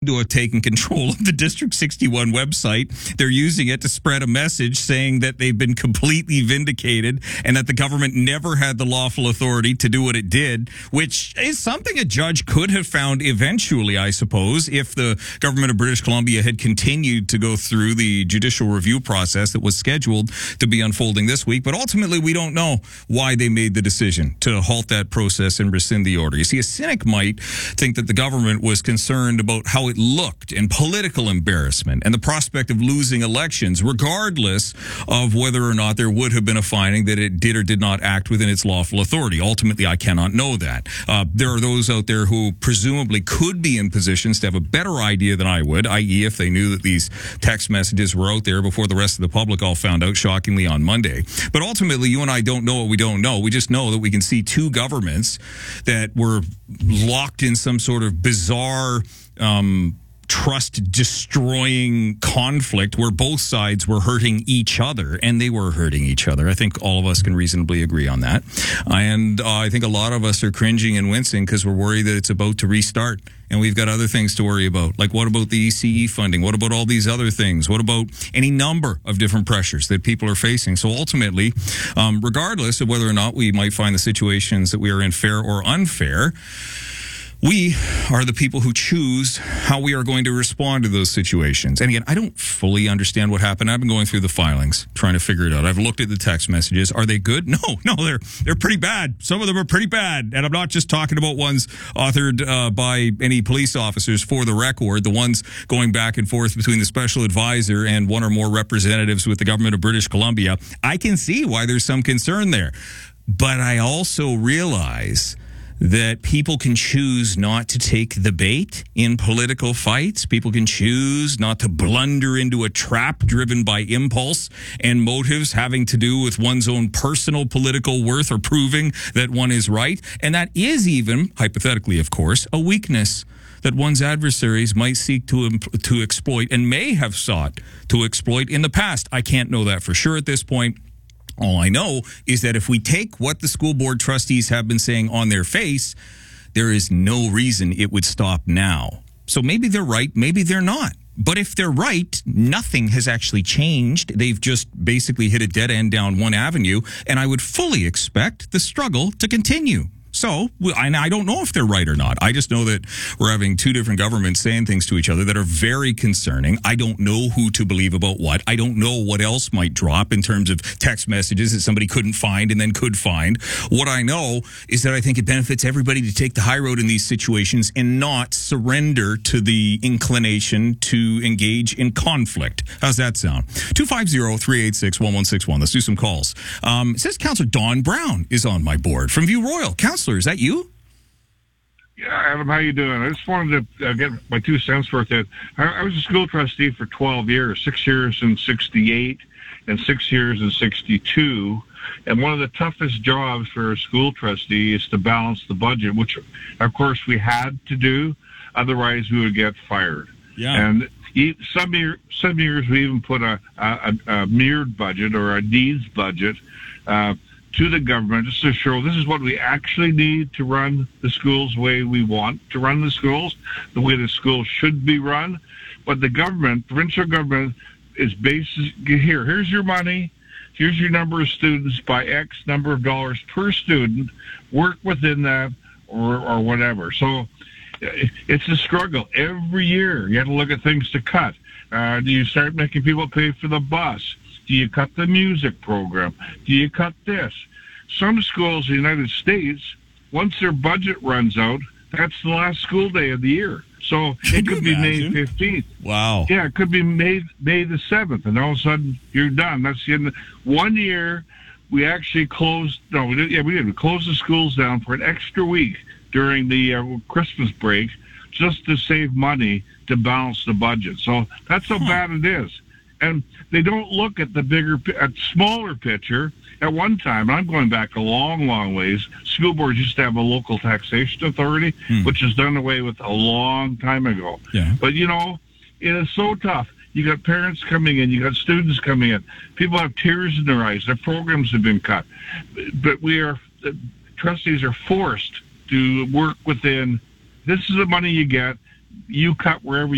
to have taken control of the District 61 website. They're using it to spread a message saying that they've been completely vindicated and that the government never had the lawful authority to do what it did, which is something a judge could have found eventually, I suppose, if the government of British Columbia had continued to go through the judicial review process that was scheduled to be unfolding this week. But ultimately, we don't know why they made the decision to halt that process and rescind the order. You see, a cynic might think that the government was concerned about how it looked and political embarrassment and the prospect of losing elections, regardless of whether or not there would have been a finding that it did or did not act within its lawful authority. Ultimately, I cannot know that. There are those out there who presumably could be in positions to have a better idea than I would, i.e. if they knew that these text messages were out there before the rest of the public all found out, shockingly, on Monday. But ultimately, you and I don't know what we don't know. We just know that we can see two governments that were locked in some sort of bizarre trust-destroying conflict where both sides were hurting each other, and they were hurting each other. I think all of us can reasonably agree on that. And I think a lot of us are cringing and wincing because we're worried that it's about to restart, and we've got other things to worry about. Like, what about the ECE funding? What about all these other things? What about any number of different pressures that people are facing? So ultimately, regardless of whether or not we might find the situations that we are in fair or unfair, we are the people who choose how we are going to respond to those situations. And again, I don't fully understand what happened. I've been going through the filings, trying to figure it out. I've looked at the text messages. Are they good? No, they're pretty bad. Some of them are pretty bad. And I'm not just talking about ones authored by any police officers, for the record, the ones going back and forth between the special advisor and one or more representatives with the government of British Columbia. I can see why there's some concern there. But I also realize that people can choose not to take the bait in political fights. People can choose not to blunder into a trap driven by impulse and motives having to do with one's own personal political worth or proving that one is right. And that is even, hypothetically, of course, a weakness that one's adversaries might seek to exploit and may have sought to exploit in the past. I can't know that for sure at this point. All I know is that if we take what the school board trustees have been saying on their face, there is no reason it would stop now. So maybe they're right, maybe they're not. But if they're right, nothing has actually changed. They've just basically hit a dead end down one avenue, and I would fully expect the struggle to continue. So, I don't know if they're right or not. I just know that we're having two different governments saying things to each other that are very concerning. I don't know who to believe about what. I don't know what else might drop in terms of text messages that somebody couldn't find and then could find. What I know is that I think it benefits everybody to take the high road in these situations and not surrender to the inclination to engage in conflict. How's that sound? 250-386-1161. Let's do some calls. It says Councillor Don Brown is on my board from View Royal. Councillor, is that you? Yeah, Adam, how you doing? I just wanted to get my 2 cents worth in. I was a school trustee for 12 years, 6 years in 68 and 6 years in 62. And one of the toughest jobs for a school trustee is to balance the budget, which, of course, we had to do. Otherwise, we would get fired. Yeah. And some years we even put a mirrored budget or a needs budget to the government just to show this is what we actually need to run the schools the way we want to run the schools, the way the schools should be run. But the government, provincial government, is here's your money, here's your number of students by X number of dollars per student, work within that or whatever. So it's a struggle. Every year you have to look at things to cut. Do you start making people pay for the bus? Do you cut the music program? Do you cut this? Some schools in the United States, once their budget runs out, that's the last school day of the year. So it could be May 15th. Wow. Yeah, it could be May the 7th, and all of a sudden you're done. That's the end. 1 year, we actually closed. No, we did. Yeah, we did. We closed the schools down for an extra week during the Christmas break, just to save money to balance the budget. So that's how bad it is. And they don't look at the smaller picture. At one time, I'm going back a long, long ways, school boards used to have a local taxation authority, which is done away with a long time ago. Yeah. But, it is so tough. You got parents coming in, you got students coming in. People have tears in their eyes. Their programs have been cut. But trustees are forced to work within, this is the money you get, you cut wherever